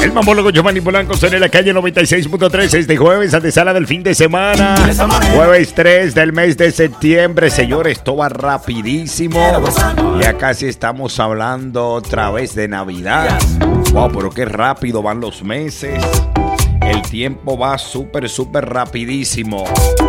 El mamólogo Giovanni Polanco en la calle 96.3 este jueves, antesala del fin de semana. Jueves 3 del mes de septiembre. Señores, esto va rapidísimo. Ya casi estamos hablando otra vez de Navidad. Wow, pero qué rápido van los meses. El tiempo va súper rapidísimo.